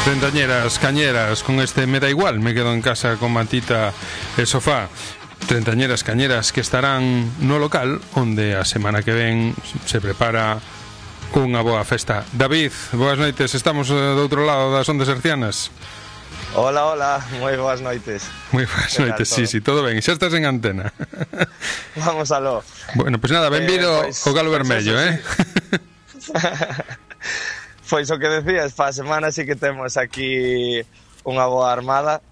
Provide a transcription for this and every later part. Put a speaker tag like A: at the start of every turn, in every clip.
A: Treintañeras, cañeras, con este me da igual, me quedo en casa con mantita e sofá. Treintañeras, cañeras que estarán no local onde a semana que ven se prepara unha boa festa. David, boas noites, estamos do outro lado das ondas hercianas.
B: Hola, hola, moi boas noites.
A: Moi boas noites, sí, todo ben, xa estás en antena.
B: Vamos aló.
A: Bueno, pois nada, benvido
B: Pois,
A: ao Galo Vermello,
B: Pois o que decías, pa semana sí que temos aquí unha boa armada.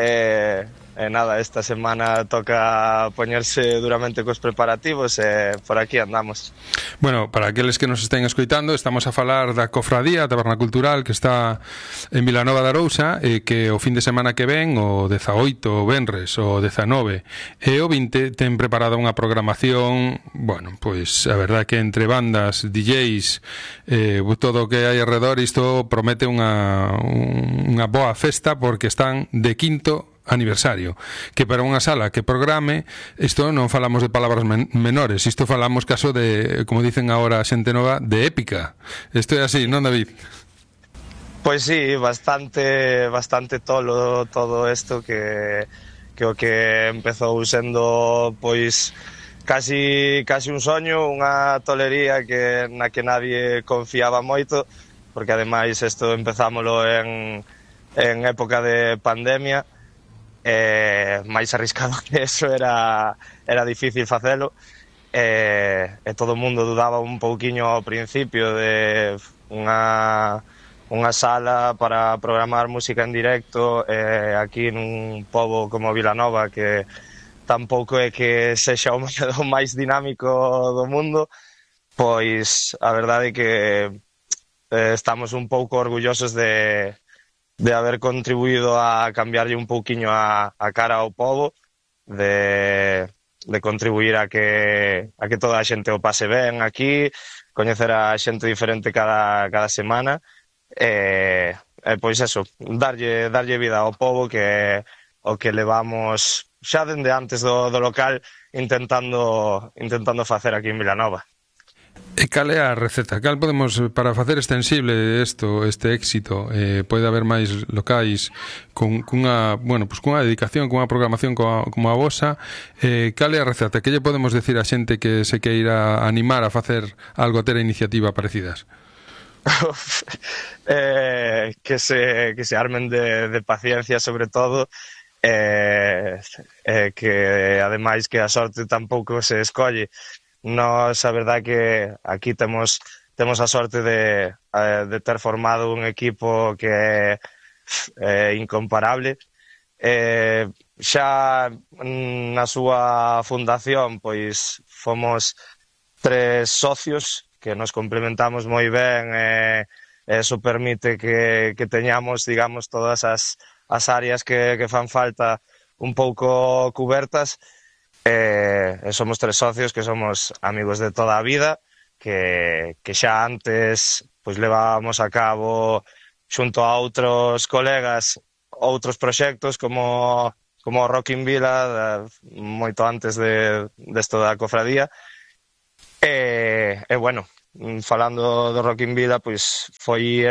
B: Nada, esta semana toca poñerse duramente cos preparativos e por aquí andamos.
A: Bueno, para aqueles que nos estén escoitando, estamos a falar da Cofradía Taberna Cultural que está en Vilanova de Arousa e que o fin de semana que ven, o 18, o venres, o 19 e o 20 ten preparada unha programación, bueno, pois a verdade que entre bandas, DJs, todo o que hai alrededor, isto promete unha boa festa porque están de quinto aniversario, que para unha sala que programe, isto non falamos de palabras menores, isto falamos caso de, como dicen agora a xente nova, de épica. Isto é así, non, David?
B: Pois sí, bastante tolo todo isto que o que empezou sendo pois casi un soño, unha tolería na que nadie confiaba moito, porque ademais isto empezámolo en época de pandemia. Máis arriscado que eso era difícil facelo, e todo o mundo dudaba un pouquiño ao principio de unha sala para programar música en directo aquí nun pobo como Vilanova, que tampouco é que sexa o máis dinámico do mundo. Pois a verdade é que estamos un pouco orgullosos de haber contribuído a cambiarlle un pouquiño a cara ao pobo, de contribuir a que toda a xente o pase ben aquí, coñecer a xente diferente cada semana, e pois eso, darlle vida ao pobo, que o que levamos xa dende antes do local intentando facer aquí en Vilanova.
A: E cal é a receta? Cal podemos, para facer extensible este éxito, pode haber máis locais cunha dedicación, cunha programación como a vosa, cal é a receta? Que lle podemos decir a xente que se queira animar a facer algo, a ter iniciativa parecidas?
B: Que se armen de paciencia, sobre todo, que ademais que a sorte tampouco se escolle. Nos, a verdade que aquí temos a sorte de ter formado un equipo que é incomparable. Xa na súa fundación pois fomos 3 socios que nos complementamos moi ben, e eso permite que teñamos, digamos, todas as áreas que fan falta un pouco cubertas. Somos 3 socios que somos amigos de toda a vida, que xa antes pois levábamos a cabo xunto a outros colegas outros proxectos como o Rockin' Vila, moito antes desto da cofradía. Bueno, falando do Rockin' Vila, pois foi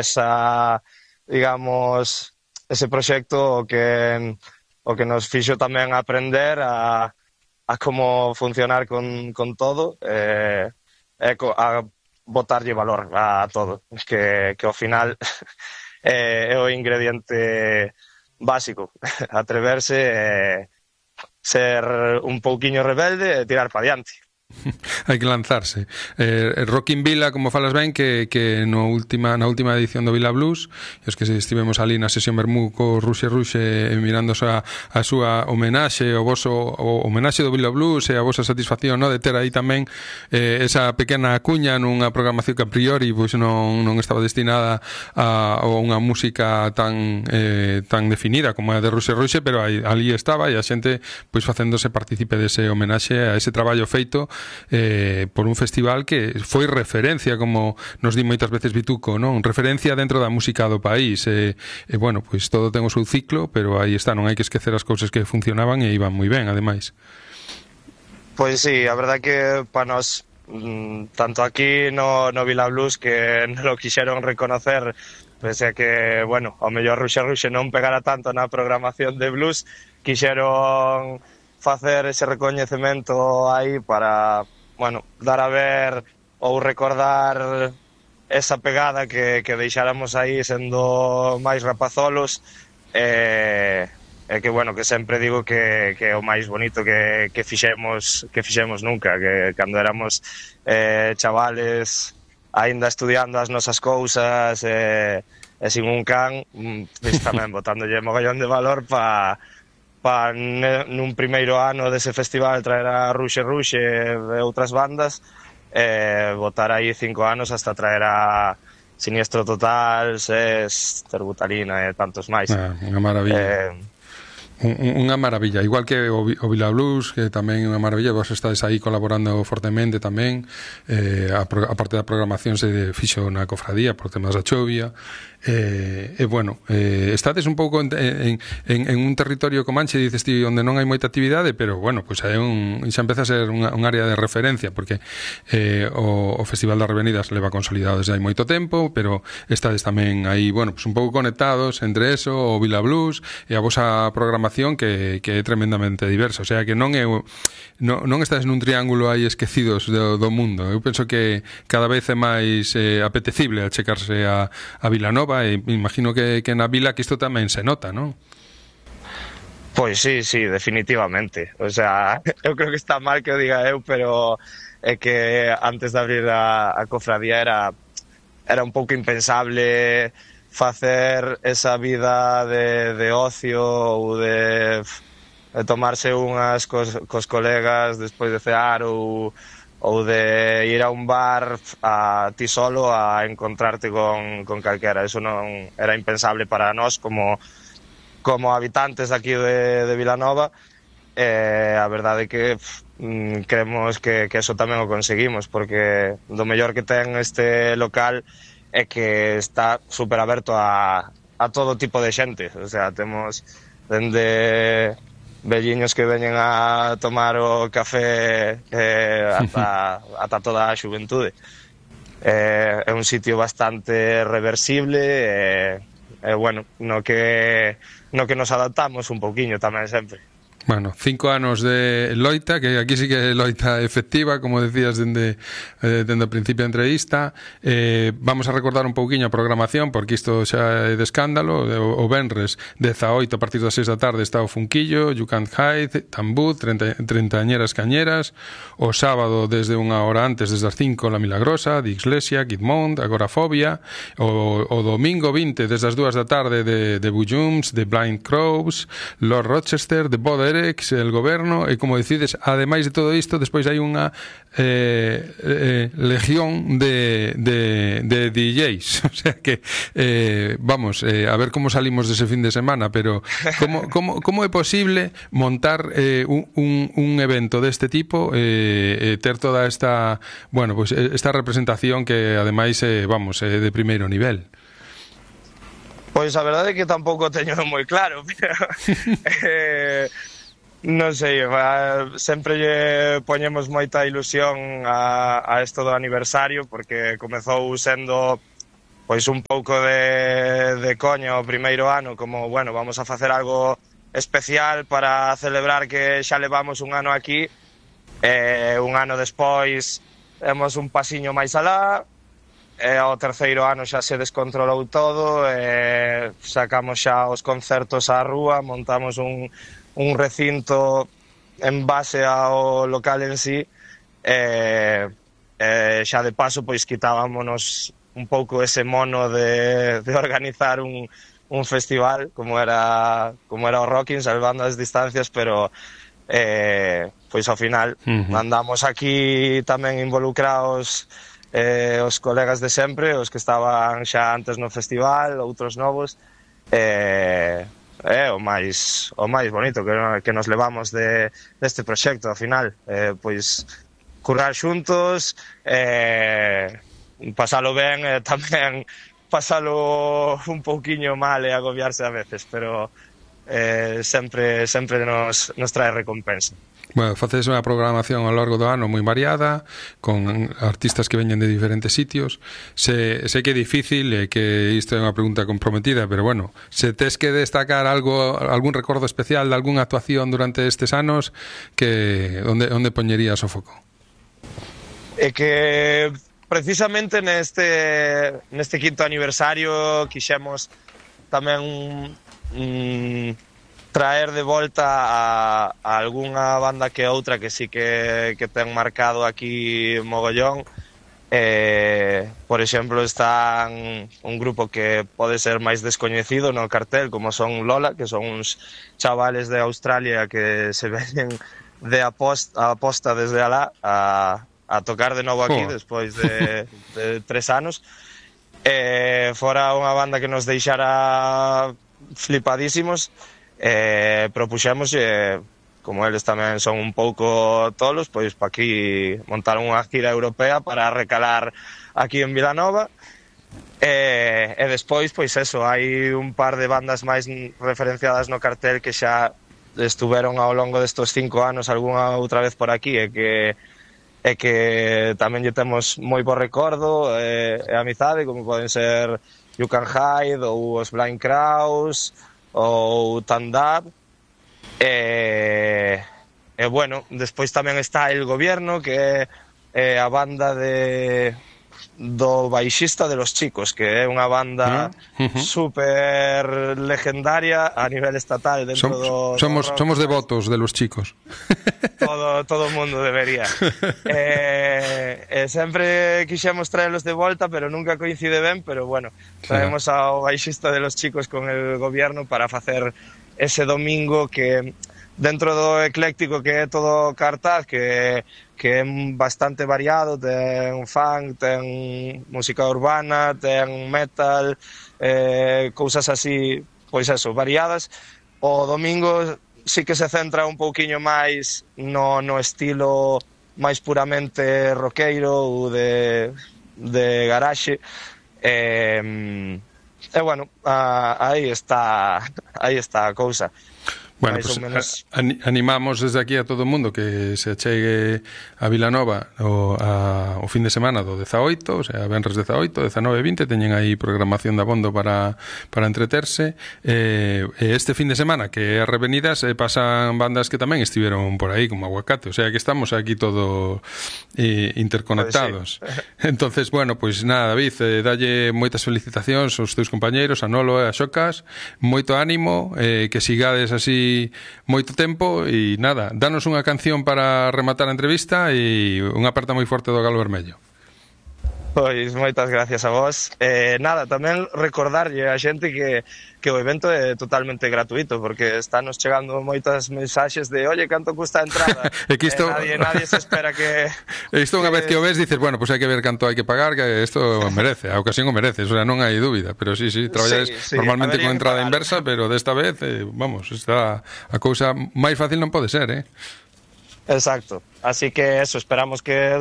B: ese proxecto o que nos fixo tamén aprender a como funcionar con todo, a botarlle valor a todo, que ao final é o ingrediente básico, atreverse, ser un pouquiño rebelde e tirar pa diante.
A: Hai que lanzarse. Rockin' Vila, como falas ben, que na última edición do Vila Blues, os que estivemos ali na sesión Bermú co Ruxe mirando a súa homenaxe, o homenaxe do Vila Blues e a vosa satisfacción, no, de ter aí tamén esa pequena cuña nunha programación que a priori pois non estaba destinada a unha música tan definida como a de Ruxe, pero ali estaba, e a xente pois facéndose partícipe dese homenaxe a ese traballo feito por un festival que foi referencia, como nos di moitas veces Vituco, non? Referencia dentro da música do país, bueno, pois todo ten o seu ciclo, pero aí está, non hai que esquecer as cousas que funcionaban e iban moi ben, ademais.
B: Pois sí, a verdade que para nós tanto aquí no Vila Blues, que non lo quixeron reconocer, pese a que, bueno, ao mellor Ruxe non pegara tanto na programación de blues, quixeron facer ese recoñecemento aí para, bueno, dar a ver ou recordar esa pegada que deixáramos aí sendo máis rapazolos, que, bueno, que sempre digo que é o máis bonito que fixemos nunca, que cando éramos chavales aínda estudiando as nosas cousas e sin un can, pois tamén botándolle mogollón de valor pa nun primeiro ano dese festival traer a Ruxe e outras bandas, botar aí 5 anos hasta traer a Siniestro Total, SES, Terbutalina e tantos máis.
A: Unha maravilla. Unha maravilla, igual que o Vila Blues, que tamén é unha maravilla. Vos estades aí colaborando fortemente tamén, a parte da programación se fixo na cofradía por temas da chovia, bueno, estades un pouco en un territorio comanche, dices ti, onde non hai moita actividade, pero bueno, pues xa empeza a ser un área de referencia, porque o Festival das Revenidas leva consolidado desde hai moito tempo, pero estades tamén aí, bueno, pues un pouco conectados entre eso, o Vila Blues e a vosa programación que é tremendamente diversa, o sea que non estás nun triángulo aí esquecidos do mundo. Eu penso que cada vez é máis apetecible achecarse a Vilanova, e imagino que na vila que isto tamén se nota, non?
B: Pois sí, definitivamente. O sea, eu creo que está mal que o diga eu, pero é que antes de abrir a cofradía era un pouco impensable facer esa vida de ocio ou de tomarse unhas cos colegas despois de cear ou de ir a un bar a ti solo a encontrarte con calquera. Eso non era impensable para nós como habitantes aquí de Vilanova. A verdade é que creemos que eso tamén o conseguimos, porque do mellor que ten este local é que está super aberto a todo tipo de xente. O sea, temos dende velliños que veñen a tomar o café ata toda a xuventude. É un sitio bastante reversible e bueno, no que nos adaptamos un pouquiño tamén sempre.
A: Bueno, 5 anos de loita, que aquí sí que é loita efectiva, como decías dende o principio da entrevista. Vamos a recordar un pouquiño a programación, porque isto xa é de escándalo. O venres 18 a partir das 6 da tarde está o Funquillo, You Can't Hide, Tambud, Treintañeras Cañeras. O sábado desde unha hora antes, desde as 5, La Milagrosa, de Iglesia, Kidmont, Agorafobia. O domingo 20 desde as 2 da tarde de Bujums, de Blind Crows, Lord Rochester, de Boder, el goberno, e como decides, ademais de todo isto, despois hai unha legión de DJs, o sea que vamos, a ver como salimos dese fin de semana, pero como é posible montar un evento deste tipo, ter toda esta, bueno, pues esta representación que ademais vamos, de primeiro nivel?
B: Pois a verdade é que tampouco teño moi claro, pero non sei, sempre lle poñemos moita ilusión a isto do aniversario, porque comezou sendo pois un pouco de coña o primeiro ano, como, bueno, vamos a facer algo especial para celebrar que xa levamos un ano aquí, un ano despois demos un pasiño máis alá, ao terceiro ano xa se descontrolou todo, sacamos xa os concertos á rúa, montamos un recinto en base ao local en sí, xa de paso pois quitábamos un pouco ese mono de organizar un festival como era o Rocking, salvando as distancias, pero pois ao final andamos aquí tamén involucrados os colegas de sempre, os que estaban xa antes no festival, outros novos, o máis bonito que nos levamos deste proxecto ao final, pois currar xuntos, pasalo ben e tamén pasalo un pouquiño mal e agobiarse a veces, pero sempre nos trae recompensa.
A: Bueno, facedes unha programación ao largo do ano moi variada, con artistas que veñen de diferentes sitios. Sei que é difícil e que isto é unha pregunta comprometida, pero bueno, se tes que destacar algún recordo especial de algunha actuación durante estes anos, que onde poñerías o foco?
B: É que precisamente neste quinto aniversario quixemos tamén traer de volta a algunha banda que outra que sí que ten marcado aquí mogollón. Por exemplo, están un grupo que pode ser máis descoñecido no cartel, como son Lola, que son uns chavales de Australia que se veñen de aposta desde alá a tocar de novo aquí despois de 3 anos. Fora unha banda que nos deixara flipadísimos. Propuxemos, como eles tamén son un pouco tolos, pois pa aquí montaron unha gira europea para recalar aquí en Vilanova. E despois, pois eso, hai un par de bandas máis referenciadas no cartel que xa estuveron ao longo destos 5 anos algunha outra vez por aquí e que tamén lle temos moi bo recordo e amizade, como poden ser You Can Hide ou os Blind Crows ou Tandab. Bueno, despois tamén está El Gobierno, que é a banda do baixista de Los Chicos, que é unha banda super legendaria a nivel estatal dentro
A: somos devotos de Los Chicos.
B: Todo o mundo debería. Sempre quixemos traerlos de volta, pero nunca coincide ben, pero bueno, traemos ao baixista de Los Chicos con El Gobierno para facer ese domingo que dentro do ecléctico que é todo cartaz, que é bastante variado, ten funk, ten música urbana, ten metal, cousas así, pois eso, variadas. O domingo sí que se centra un pouquiño máis no estilo máis puramente roqueiro ou de garaxe. Bueno, aí está a cousa.
A: Bueno, pues animamos desde aquí a todo o mundo que se achegue a Vilanova o fin de semana do 18, o sea, venres 18, 19 e 20, teñen aí programación de abondo para entreterse. Este fin de semana, que é as Revenidas, pasan bandas que tamén estiveron por aí, como Aguacate, o sea que estamos aquí todo interconectados. Pues sí. Entonces, bueno, pues nada, David, dalle moitas felicitacións aos teus compañeiros, a Nolo e a Xocas, moito ánimo, que sigades así moito tempo e nada, danos unha canción para rematar a entrevista e unha aperta moi forte do Galo Vermello.
B: Pois moitas gracias a vos. Nada, tamén recordarlle a xente que o evento é totalmente gratuito, porque estános chegando moitas mensaxes de oye, canto custa a entrada. Nadie se espera que...
A: Isto unha vez que o ves dices, bueno, pues hai que ver canto hai que pagar, que isto merece, a ocasión o merece, o sea, non hai dúbida, pero sí, traballades normalmente con entrada inversa, pero desta vez, vamos, está a cousa máis fácil non pode ser,
B: Exacto, así que eso, esperamos que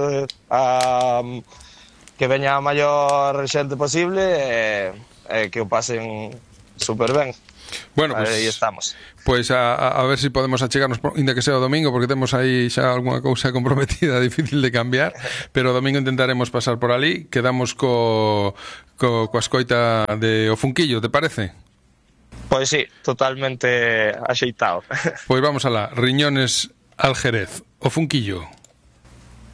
B: veña a maior xente posible e que o pasen super ben.
A: Bueno, pues,
B: aí estamos.
A: Pois a ver se si podemos achegarnos, inda que sea o domingo, porque temos aí xa algunha cousa comprometida difícil de cambiar, pero o domingo intentaremos pasar por ali. Quedamos coa escoita de O Funquillo, te parece?
B: Pois sí, totalmente axeitado.
A: Pois vamos alá, Riñones al Jerez, O Funquillo.